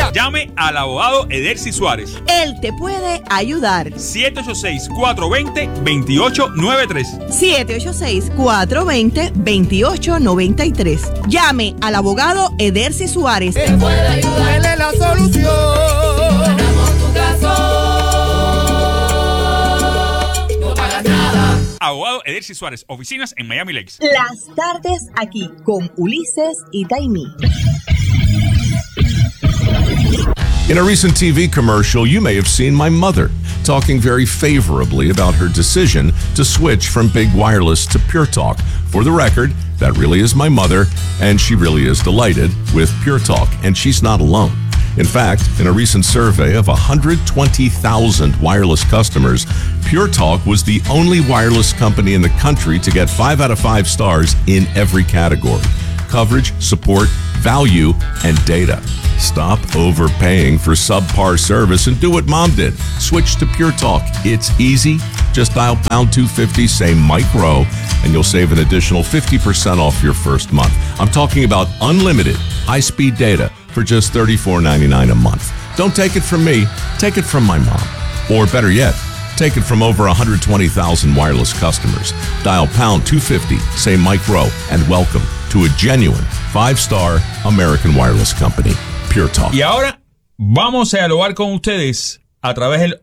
Mira. Llame al abogado Edercy Suárez. Él te puede ayudar. 786-420-2893. 786-420-2893. Llame al abogado Edercy Suárez. Él puede ayudar. Él es la solución. Ganamos tu caso. No pagas nada. Abogado Edercy Suárez. Oficinas en Miami Lakes. Las tardes aquí con Ulises y Taimí. In a recent TV commercial, you may have seen my mother talking very favorably about her decision to switch from Big Wireless to Pure Talk. For the record, that really is my mother, and she really is delighted with Pure Talk, and she's not alone. In fact, in a recent survey of 120,000 wireless customers, Pure Talk was the only wireless company in the country to get 5 out of 5 stars in every category: coverage, support, value, and data. Stop overpaying for subpar service and do what Mom did. Switch to Pure Talk. It's easy. Just dial pound 250, say Mike Rowe, and you'll save an additional 50% off your first month. I'm talking about unlimited high-speed data for just $34.99 a month. Don't take it from me. Take it from my mom. Or better yet, take it from over 120,000 wireless customers. Dial pound 250, say Mike Rowe, and welcome to a genuine 5-star American wireless company. Pure Talk. Y ahora vamos a dialogar con ustedes a través del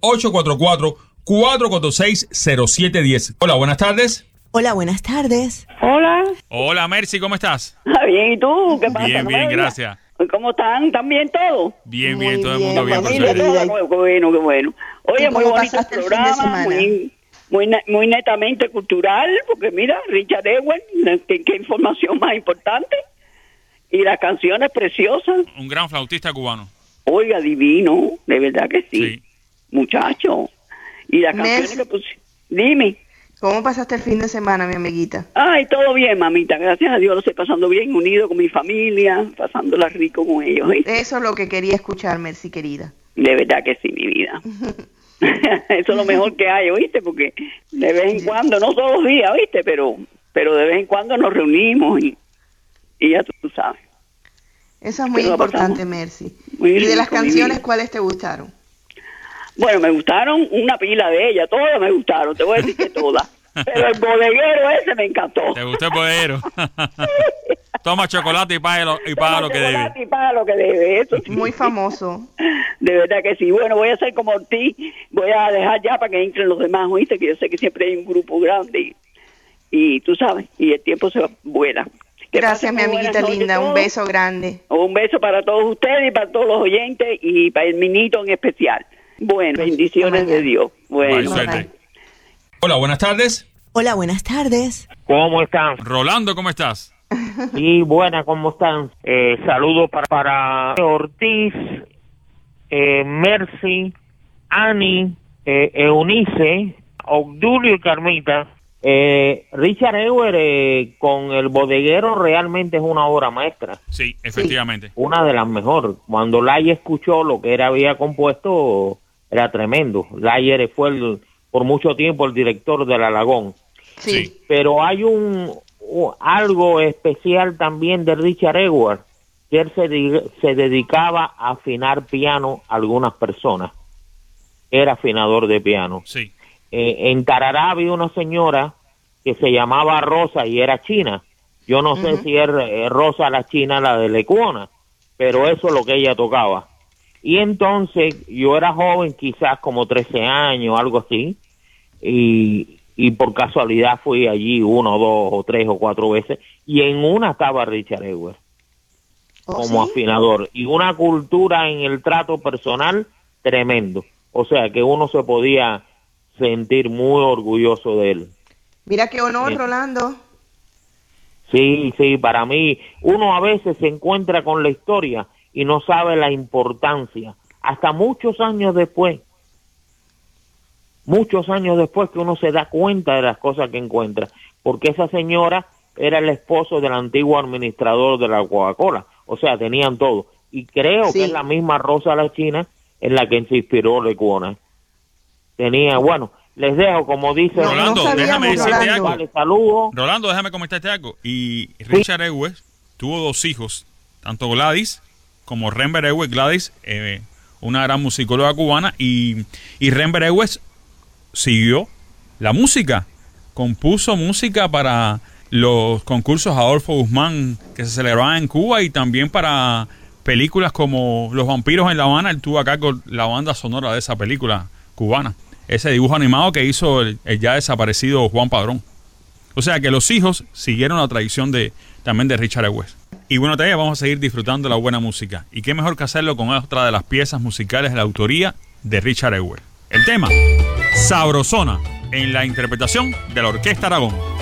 844-446-0710. Hola, buenas tardes. Hola, buenas tardes. Hola. Hola, Mercy, ¿cómo estás? Bien, ¿y tú? ¿Qué pasa? Bien, ¿No bien, me gracias. oigas? ¿Cómo están? ¿Están bien todos? Bien, Muy bien, todo el bien, mundo bien, por Familia, suerte. toda, qué bueno, qué bueno. Oye, ¿Y muy cómo bonito el pasaste el fin de programa, semana? muy netamente cultural, porque mira, Richard Ewell, qué información más importante. Y las canciones preciosas. Un gran flautista cubano. Oiga, divino, de verdad que sí. Muchacho. Y las canciones que puse. Dime. ¿Cómo pasaste el fin de semana, mi amiguita? Ay, todo bien, mamita. Gracias a Dios lo estoy pasando bien, unido con mi familia, pasándola rico con ellos. ¿Viste? Eso es lo que quería escuchar, Mercy, querida. De verdad que sí, mi vida. Eso es lo mejor que hay, ¿oíste? Porque de vez en cuando, no todos los días, ¿oíste? Pero de vez en cuando nos reunimos y ya tú sabes. Eso es muy importante, Mercy. Muy y de las rico, mi canciones, vida. ¿cuáles te gustaron? Bueno, me gustaron una pila de ellas, todas me gustaron, te voy a decir que todas. Pero el bodeguero ese me encantó. ¿Te gustó el bodeguero? Toma chocolate y paga lo que debe. Chocolate y paga lo que debe, eso sí. Muy famoso. De verdad que sí. Bueno, voy a hacer como Ortiz, voy a dejar ya para que entren los demás, ¿oíste? Que yo sé que siempre hay un grupo grande y tú sabes, y el tiempo se vuela. Gracias, mi amiguita linda. Un beso grande. Un beso para todos ustedes y para todos los oyentes y para el minito en especial. Bueno, bendiciones de Dios. Bueno, suerte. Hola, buenas tardes. Hola, buenas tardes. ¿Cómo están? Rolando, ¿cómo estás? Sí, buena, ¿cómo están? Saludos para Ortiz, Mercy, Ani, Eunice, Obdulio y Carmita. Richard Ewell con el bodeguero realmente es una obra maestra. Sí, efectivamente. Sí, una de las mejores. Cuando Layer escuchó lo que había compuesto, era tremendo. Layer fue por mucho tiempo el director del Alagón. Sí. Pero hay algo especial también de Richard Ewell, que él se dedicaba a afinar piano a algunas personas. Era afinador de piano. Sí. En Tarará había una señora que se llamaba Rosa y era china. Yo no sé si es Rosa la china, la de Lecuona, pero eso es lo que ella tocaba. Y entonces yo era joven, quizás como 13 años, algo así, y por casualidad fui allí 1, 2 o 3 o 4 veces, y en una estaba Richard Ewell como afinador, y una cultura en el trato personal tremendo. O sea que uno se podía sentir muy orgulloso de él. Mira qué honor, Rolando. Sí, para mí, uno a veces se encuentra con la historia y no sabe la importancia, hasta muchos años después que uno se da cuenta de las cosas que encuentra, porque esa señora era el esposo del antiguo administrador de la Coca-Cola, o sea, tenían todo, y creo que es la misma Rosa la china en la que se inspiró Lecuona. Tenía, bueno, les dejo, como dice Rolando, déjame decirte algo. Vale, saludos. Rolando, déjame comentarte algo. Y Richard Ewell tuvo 2 hijos, tanto Gladys como Renber Ewes, Gladys, una gran musicóloga cubana, y Renber Ewes siguió la música, compuso música para los concursos Adolfo Guzmán que se celebraban en Cuba y también para películas como Los vampiros en La Habana. Él tuvo a cargo la banda sonora de esa película cubana, ese dibujo animado que hizo el ya desaparecido Juan Padrón. O sea que los hijos siguieron la tradición también de Richard Ewes. Y bueno, todavía vamos a seguir disfrutando la buena música. Y qué mejor que hacerlo con otra de las piezas musicales de la autoría de Richard Ewes. El tema, Sabrosona, en la interpretación de la Orquesta Aragón.